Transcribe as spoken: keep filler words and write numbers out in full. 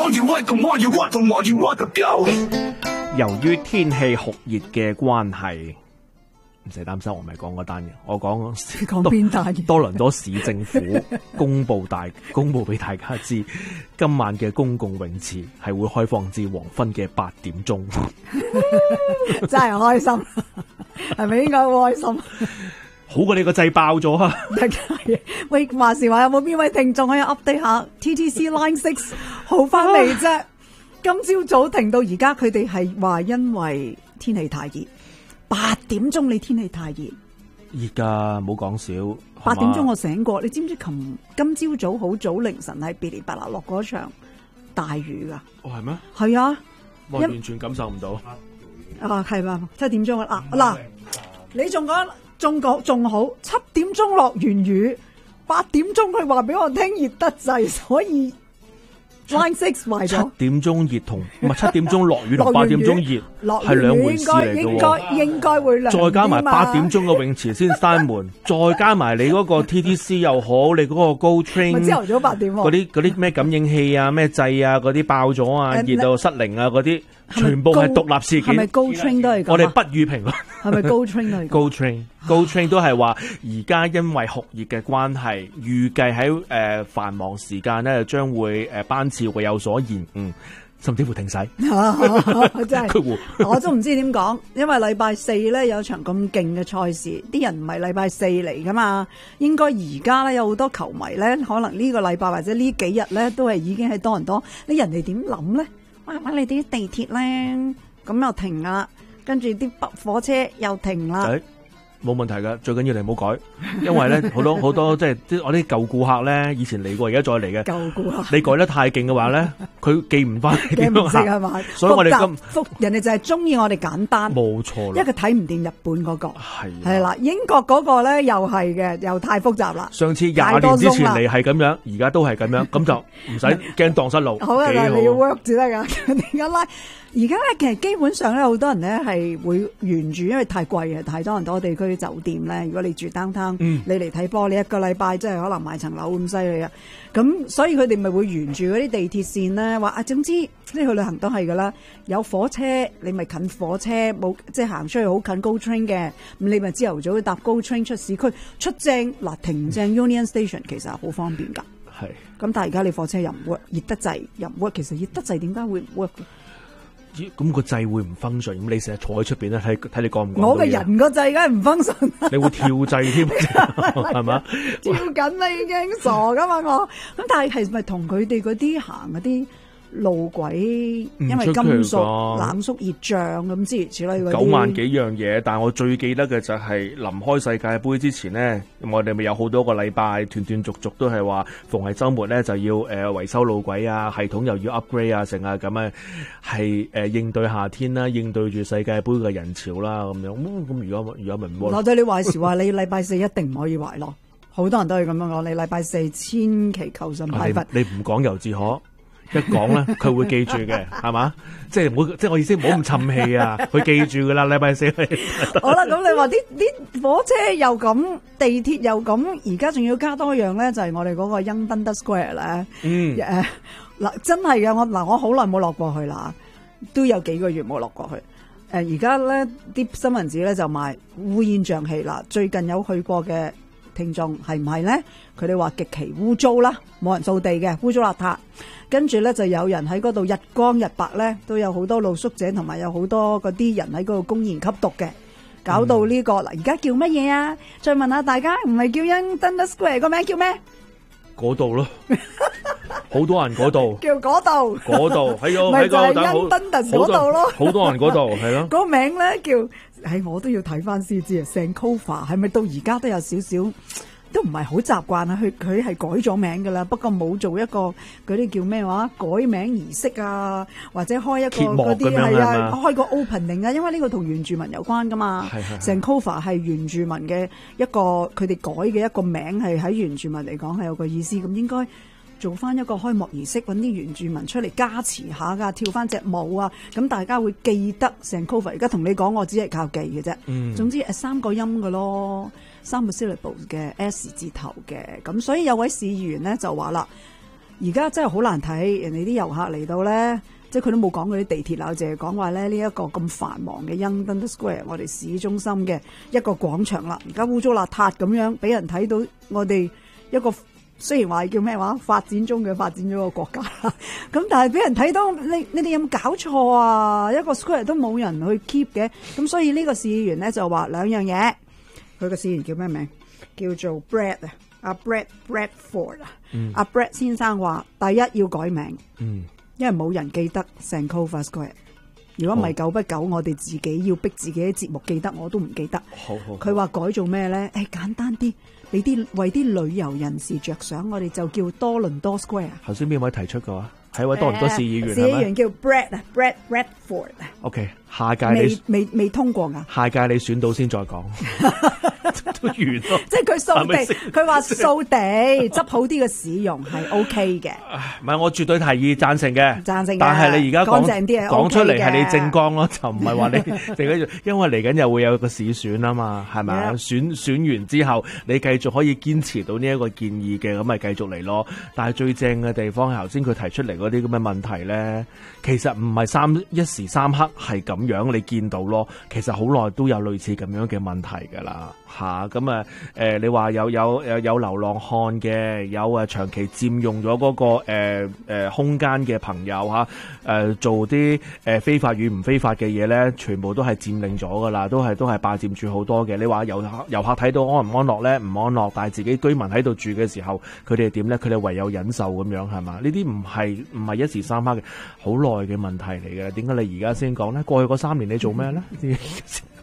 由於天氣酷熱嘅關係，唔使擔心，我唔係講嗰單嘢，我講講邊單嘢？ 多倫多市政府公布大公布俾大家知，今晚嘅公共泳池係會開放至黃昏嘅八點鐘， 真係開心，係咪應該好開心？ 好過你個掣爆咗啊！ 喂，話時話有冇邊位聽眾可以 update 下 T T C Line Six 好翻嚟啫？今朝早停到而家，佢哋係話因為天氣太熱，八點鐘你天氣太熱， 熱噶，冇講少。 八點鐘我醒過，你知唔知琴今朝早好早凌晨係噼里啪啦落嗰場大雨噶？ 哦，係咩？ 係啊， 我完全感受唔到。 啊，係嘛？七點鐘啊，嗱，你仲講？仲講仲好，七點鐘落完雨，八點鐘佢話俾我聽熱得滯，所以 Line Six 壞咗。 七點鐘熱同唔係七點鐘落雨同八點鐘熱係兩回事嚟嘅喎。 應該應該會涼啲嘛。 再加埋八點鐘嘅泳池先閂門，再加埋你嗰個 T T C 又好，你嗰個 Go Train 咪朝頭早八點喎。 嗰啲嗰啲咩感應器啊、咩掣啊嗰啲爆咗啊，熱到失靈啊嗰啲。全部係獨立事件， 係咪 Go Train 都係咁？ 我哋不予評論。 係咪 Go Train 都係 ？Go Train，Go Train 都係話而家因為酷熱嘅關係，預計喺誒繁忙時間咧，將會誒班次會有所延誤，甚至乎停駛。 真係，我都唔知點講，因為禮拜四咧有場咁勁嘅賽事，啲人唔係禮拜四嚟噶嘛，應該而家咧有好多球迷咧，可能呢個禮拜或者呢幾日咧都係已經喺多倫多，你人哋點諗咧？哇！你啲地鐵咧，咁又停啦，跟住啲北火車又停啦。 冇問題噶，最緊要你唔好改，因為咧好多好多即係啲我啲舊顧客咧，以前嚟過，而家再嚟嘅。 舊顧客， 你改得太勁嘅話咧，佢記唔翻你點樣行係嘛？ 所以我哋今複人哋就係中意我哋簡單， 冇錯啦。 因為佢睇唔掂日本嗰個係係啦，英國嗰個咧又係嘅，又太複雜啦。 上次廿年之前嚟係咁樣，而家都係咁樣，咁就唔使驚蕩失路。 好啊，嗱，你要 work 至得噶，而家拉。而家咧，其實基本上咧，好多人咧係會沿住，因為太貴啊，太多人多地區酒店咧。如果你住 downtown，嗯，你嚟睇波，你一個禮拜真係可能買層樓咁犀利啊！咁所以佢哋咪會沿住嗰啲地鐵線咧，話啊，總之即係去旅行都係噶啦。有火車，你咪近火車，冇即係行出去好近 Go Train 嘅，咁你咪朝頭早搭 Go Train 出市區，出正嗱停正 Union Station，其實係好方便㗎。 係。咁但係而家你火車又唔 work，熱得滯又唔 work，其實熱得滯點解會唔 work？ 咁個掣會唔 function，咁你成日坐喺出邊咧，睇睇你講唔講？ 我個人個掣梗係唔 function， 你會跳掣添，係嘛？ 跳緊啦已經傻噶嘛我，咁但係係咪同佢哋嗰啲行嗰啲路軌，因為金屬冷縮熱脹咁之類之類嗰啲？ 九萬幾樣嘢，但係我最記得嘅就係臨開世界盃之前咧，我哋咪有好多個禮拜斷斷續續都係話，逢係週末咧就要誒維修路軌啊，系統又要 upgrade 啊，成啊咁啊，係誒應對夏天啦，應對住世界盃嘅人潮啦咁樣。咁咁如果如果咪唔我對你壞時話，你禮拜四一定唔可以壞咯。好多人都係咁樣講，你禮拜四千祈求神拜佛。 你唔講尤志可。一講咧，佢會記住嘅，係嘛？即係唔好，即係我意思，唔好咁沉氣啊！佢記住噶啦，禮拜四。 好啦，咁你話啲啲火車又咁，地鐵又咁，而家仲要加多樣咧，就係、是、我哋嗰個 Yonge Dundas Square 咧。嗯。誒、呃，嗱，真係嘅，我嗱，我好耐冇落過去啦，都有幾個月冇落過去。誒、呃，而家咧啲新聞紙咧就賣烏煙瘴氣啦。最近有去過嘅聽眾係唔係咧？佢哋話極其污糟啦，冇人掃地嘅，污糟邋遢。跟住咧就有人喺嗰度日光日白咧，都有好多露宿者同埋有好多嗰啲人喺嗰度公然吸毒嘅，搞到呢、這個嗱，而、嗯、家叫乜嘢啊？再問下大家，唔係叫 Yonge Dundas Square 個名叫咩？ 嗰度咯，好多人嗰度， 叫嗰度， 嗰度喺個喺個 Yonge Dundas 嗰度咯， 好多人嗰度係咯。 個名咧叫，唉，我都要睇翻先知啊。Sankofa 係咪到而家都有少少？都唔係好習慣啊！佢佢係改咗名噶啦，不過冇做一個嗰啲叫咩話改名儀式啊，或者開一個嗰啲係啊，開個 opening 啊，因為呢個同原住民有關噶嘛。Sankofa 係原住民嘅一個佢哋改嘅一個名，係喺原住民嚟講係有個意思。咁應該做翻一個開幕儀式，揾啲原住民出嚟加持下噶，跳翻隻舞啊！咁大家會記得 Sankofa。而家同你講，我只係靠記嘅啫。嗯，總之誒三個音嘅咯。三個 syllable 嘅 S 字頭嘅，咁所以有位市議員咧就話啦， 而家真係好難睇，人哋啲遊客嚟到咧，即係佢都冇講嗰啲地鐵啦，淨係講話咧呢一個咁繁忙嘅 Young Dundas Square， 我哋市中心嘅一個廣場啦，而家污糟邋遢咁樣，俾人睇到我哋一個雖然話叫咩話發展中嘅發展咗個國家啦，咁但係俾人睇到你你哋有冇搞錯啊？一個 square 都冇人去 keep 嘅，咁所以呢個市議員咧就話兩樣嘢，佢個市議員叫咩名？叫做 Brad 啊，阿 Brad Bradford 啊，阿 Brad 先生話第一要改名， 嗯， 因為冇人記得 Sankofa Square。如果唔係久不久，我哋自己要逼自己啲節目記得，我都唔記得。 好好， 佢話改做咩咧？誒，簡單啲，俾啲為啲旅遊人士着想，我哋就叫多倫多 Square。 頭先邊位提出嘅話？係一位多倫多市議員， 市議員叫 Brad 啊 ，Brad Bradford 啊。 OK， 下屆未你未未通過㗎。 下屆你選到先再講，都完咯。 即係佢掃係咪地，佢話掃地執好啲嘅使用係 OK 嘅。 唔係，我絕對提議贊成嘅， 贊成嘅但係你而家講乾淨啲係講出嚟 OK 嘅係你政綱咯，就唔係話你淨係因為嚟緊又會有個市選啊嘛，係咪啊？ Yeah. 選選完之後，你繼續可以堅持到呢一個建議嘅，咁咪繼續嚟咯。但係最正嘅地方係頭先佢提出嚟嗰啲咁嘅問題咧，其實唔係三一時三刻係咁樣你見到咯，其實好耐都有類似咁樣嘅問題㗎啦。嚇咁啊誒，你話有有有有流浪漢嘅，有誒長期佔用咗嗰、個誒誒、呃、空間嘅朋友嚇誒、呃、做啲誒、呃、非法與唔非法嘅嘢咧，全部都係佔領咗噶啦，都係都係霸佔住好多嘅。你話遊客遊客睇到安唔安樂咧？唔安樂，但係自己居民喺度住嘅時候，佢哋點咧？佢哋唯有忍受咁樣係嘛？呢啲唔係唔係一時三刻嘅，好耐嘅問題嚟嘅。點解你而家先講咧？過去嗰三年你做咩咧？